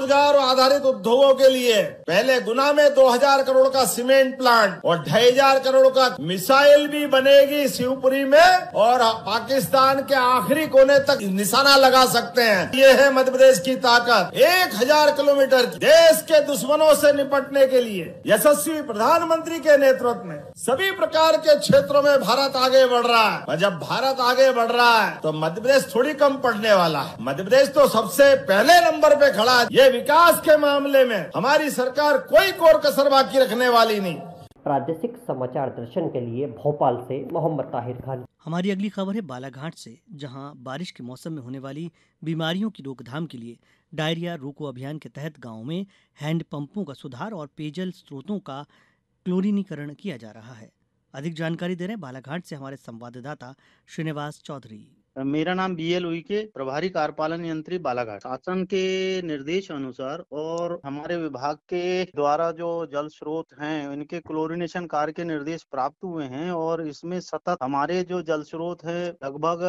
रोजगार आधारित उद्योगों के लिए पहले गुना में 2000 करोड़ का सीमेंट प्लांट और 2500 करोड़ का मिसाइल भी बनेगी शिवपुरी में, और पाकिस्तान के आखिरी कोने तक निशाना लगा सकते हैं। ये है मध्य प्रदेश की ताकत। 1000 किलोमीटर देश के दुश्मनों से निपटने के लिए यशस्वी प्रधानमंत्री के नेतृत्व में सभी प्रकार के क्षेत्रों में भारत आगे बढ़ रहा है। और जब भारत आगे बढ़ रहा है तो मध्य प्रदेश थोड़ी कम पड़ने वाला है। मध्य प्रदेश तो सबसे पहले नंबर पे खड़ा है। ये विकास के मामले में हमारी सरकार कोई कोर कसर बाकी रखने वाली नहीं। प्रादेशिक समाचार दर्शन के लिए भोपाल से मोहम्मद ताहिर खान। हमारी अगली खबर है बालाघाट से, जहां बारिश के मौसम में होने वाली बीमारियों की रोकथाम के लिए डायरिया रोको अभियान के तहत गांव में हैंडपंपों का सुधार और पेयजल स्रोतों का क्लोरीनीकरण किया जा रहा है। अधिक जानकारी दे रहे हैं बालाघाट से हमारे संवाददाता श्रीनिवास चौधरी। मेरा नाम BL उइके, प्रभारी कार्यपालन यंत्री बालाघाट। शासन के निर्देश अनुसार और हमारे विभाग के द्वारा जो जल स्रोत हैं इनके क्लोरीनेशन कार्य के निर्देश प्राप्त हुए हैं, और इसमें सतत हमारे जो जल स्रोत है लगभग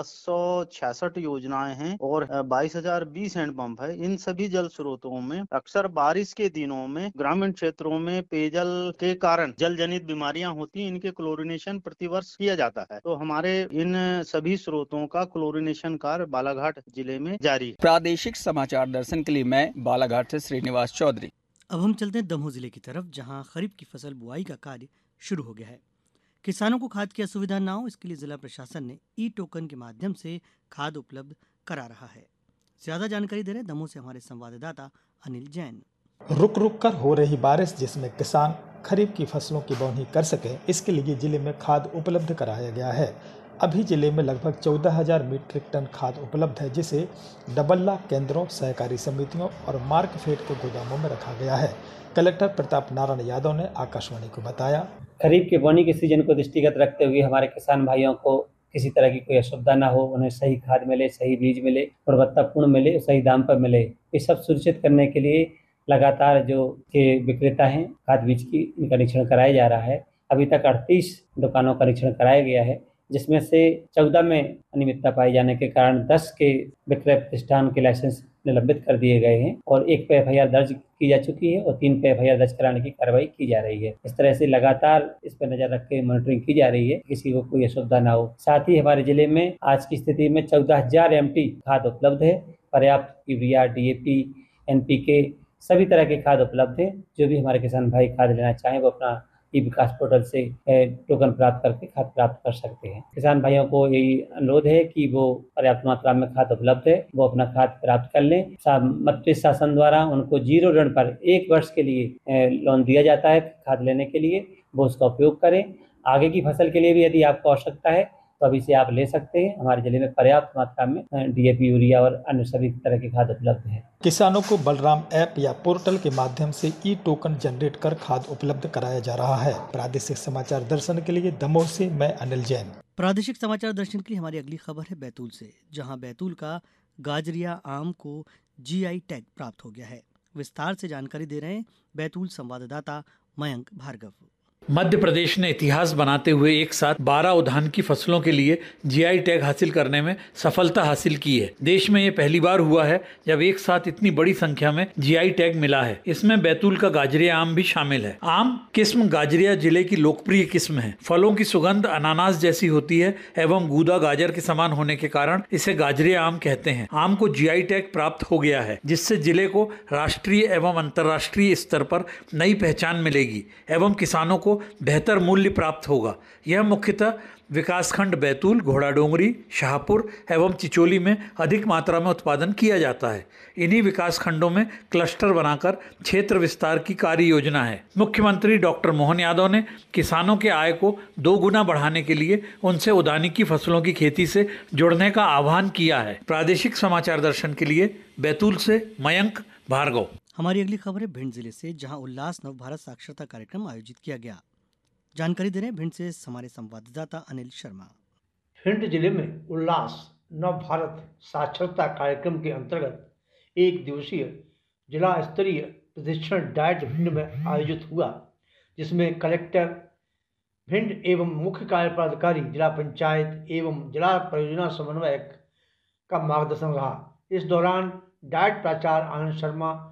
1066 योजनाएं हैं और 22,020 हैंडपंप है। इन सभी जल स्रोतों में अक्सर बारिश के दिनों में ग्रामीण क्षेत्रों में पेयजल के कारण जल जनित बीमारियां होती हैं, इनके क्लोरीनेशन प्रतिवर्ष किया जाता है। तो हमारे इन सभी स्रोतों का क्लोरीनेशन कार्य बालाघाट जिले में जारी है। प्रादेशिक समाचार दर्शन के लिए मैं बालाघाट से श्रीनिवास चौधरी। अब हम चलते हैं दमोह जिले की तरफ, जहां खरीफ की फसल बुआई का कार्य शुरू हो गया है। किसानों को खाद की असुविधा न हो, इसके लिए जिला प्रशासन ने ई-टोकन के माध्यम से खाद उपलब्ध करा रहा है। ज्यादा जानकारी दे रहे हैं दमोह से हमारे संवाददाता अनिल जैन। रुक रुक कर हो रही बारिश जिसमें किसान खरीफ की फसलों की बोनी कर सके, इसके लिए जिले में खाद उपलब्ध कराया गया है। अभी जिले में लगभग 14,000 मीट्रिक टन खाद उपलब्ध है, जिसे डबल्ला केंद्रों, सहकारी समितियों और मार्कफेड के गोदामों में रखा गया है। कलेक्टर प्रताप नारायण यादव ने आकाशवाणी को बताया, खरीफ के बोनी के सीजन को दृष्टिगत रखते हुए हमारे किसान भाइयों को किसी तरह की कोई असुविधा ना हो, उन्हें सही खाद मिले, सही बीज मिले, गुणवत्तापूर्ण मिले, सही दाम पर मिले, ये सब सुनिश्चित करने के लिए लगातार जो के विक्रेता हैं खाद बीज की इनका निरीक्षण कराया जा रहा है। अभी तक 38 दुकानों का निरीक्षण कराया गया है, जिसमें से 14 में अनियमितता पाए जाने के कारण 10 के विक्रय प्रतिष्ठान के लाइसेंस निलंबित कर दिए गए हैं और 1 पे FIR दर्ज की जा चुकी है और 3 पे FIR दर्ज कराने की कार्रवाई की जा रही है। इस तरह से लगातार इस पर नजर रख के मॉनिटरिंग की जा रही है, किसी को कोई असुविधा ना हो। साथ ही हमारे जिले में आज की स्थिति में 14,000 MT खाद उपलब्ध है। पर्याप्त यूरिया, DAP, NPK सभी तरह के खाद उपलब्ध है। जो भी हमारे किसान भाई खाद लेना चाहें वो अपना ई-विकास पोर्टल से टोकन प्राप्त करके खाद प्राप्त कर सकते हैं। किसान भाइयों को यही अनुरोध है कि वो पर्याप्त मात्रा में खाद उपलब्ध है, वो अपना खाद प्राप्त कर लें। मध्य प्रदेश शासन द्वारा उनको 0 ऋण पर 1 वर्ष के लिए लोन दिया जाता है खाद लेने के लिए, वो उसका उपयोग करें। आगे की फसल के लिए भी यदि आपको आवश्यकता है तो अभी से आप ले सकते हैं। हमारे जिले में पर्याप्त मात्रा में DAP, यूरिया और अन्य सभी तरह की खाद उपलब्ध है। किसानों को बलराम ऐप या पोर्टल के माध्यम से ई-टोकन जनरेट कर खाद उपलब्ध कराया जा रहा है। प्रादेशिक समाचार दर्शन के लिए दमोह से मैं अनिल जैन। प्रादेशिक समाचार दर्शन के लिए हमारी अगली खबर है बैतूल से, जहां बैतूल का गाजरिया आम को GI टैग प्राप्त हो गया है। विस्तार से जानकारी दे रहे हैं बैतूल संवाददाता मयंक भार्गव। मध्य प्रदेश ने इतिहास बनाते हुए एक साथ 12 उद्यान की फसलों के लिए GI टैग हासिल करने में सफलता हासिल की है। देश में ये पहली बार हुआ है जब एक साथ इतनी बड़ी संख्या में GI टैग मिला है। इसमें बैतूल का गाजरिया आम भी शामिल है। आम किस्म गाजरिया जिले की लोकप्रिय किस्म है। फलों की सुगंध अनानास जैसी होती है एवं गूदा गाजर के समान होने के कारण इसे गाजरिया आम कहते हैं। आम को GI टैग प्राप्त हो गया है, जिससे जिले को राष्ट्रीय एवं अंतर्राष्ट्रीय स्तर पर नई पहचान मिलेगी एवं किसानों को बेहतर मूल्य प्राप्त होगा। यह मुख्यतः विकासखंड बैतूल, घोड़ाडोंगरी, शाहपुर एवं चिचोली में अधिक मात्रा में उत्पादन किया जाता है। इन्हीं विकासखंडों में क्लस्टर बनाकर क्षेत्र विस्तार की कार्य योजना है। मुख्यमंत्री डॉक्टर मोहन यादव ने किसानों के आय को 2 गुना बढ़ाने के लिए उनसे उद्यानिकी फसलों की खेती से जुड़ने का आह्वान किया है। प्रादेशिक समाचार दर्शन के लिए बैतूल से मयंक भार्गव। हमारी अगली खबर है भिंड जिले से, जहां उल्लास नव भारत साक्षरता कार्यक्रम आयोजित किया गया। जानकारी दे रहे हैं भिंड से हमारे संवाददाता अनिल शर्मा। भिंड जिले में उल्लास नव भारत साक्षरता कार्यक्रम के अंतर्गत 1 दिवसीय जिला स्तरीय प्रशिक्षण डाइट भिंड में आयोजित हुआ, जिसमें कलेक्टर भिंड एवं मुख्य कार्यपालिकारी जिला पंचायत एवं जिला परियोजना समन्वयक का मार्गदर्शन रहा। इस दौरान डाइट प्राचार्य आनंद शर्मा,